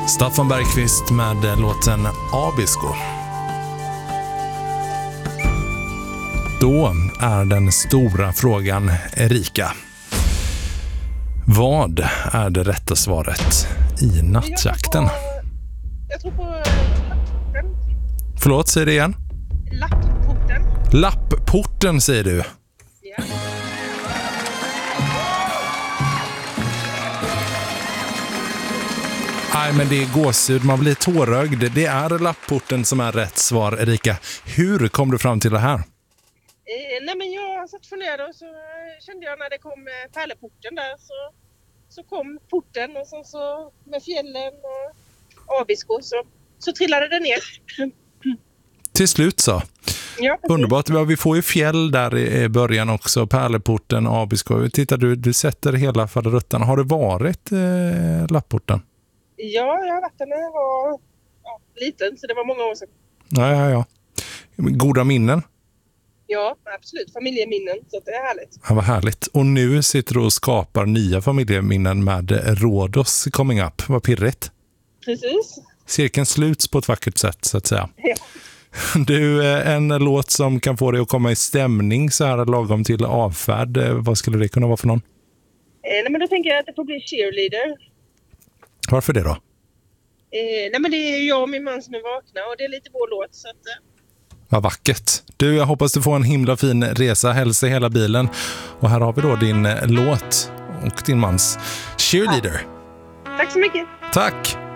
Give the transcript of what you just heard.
Staffan Bergqvist med låten Abisko. Då är den stora frågan, Erika. Vad är det rätta svaret i nattjakten? Jag tror på Lapporten. Förlåt, säg det igen. Lapporten. Lapporten säger du. Ja. Nej, men det är gåshud, man blir tårögd. Det är Lapporten som är rätt svar, Erika. Hur kom du fram till det här? Nej, men jag satt för ner och så kände jag när det kom Pärleporten där så kom porten och sen så med fjällen och Abisko så trillade det ner. Till slut så. Ja, Underbart. Vi får ju fjäll där i början också. Pärleporten, Abisko. Titta, du sätter hela faderuttan. Har det varit Lapporten? Ja, jag har varit där när jag var liten, så det var många år sedan. Ja. Goda minnen? Ja, absolut. Familjeminnen, så det är härligt. Ja, vad härligt. Och nu sitter du och skapar nya familjeminnen med Rhodos coming up. Vad pirrigt. Precis. Cirkeln sluts på ett vackert sätt, så att säga. Ja. Du, en låt som kan få dig att komma i stämning så här lagom till avfärd. Vad skulle det kunna vara för någon? Nej, men då tänker jag att det får bli Cheerleader. Varför det då? Nej, men det är ju jag och min man som är vakna och det är lite vår låt, så att... Vad vackert. Du, jag hoppas du får en himla fin resa. Hälsa hela bilen. Och här har vi då din låt och din mans Cheerleader. Tack så mycket. Tack!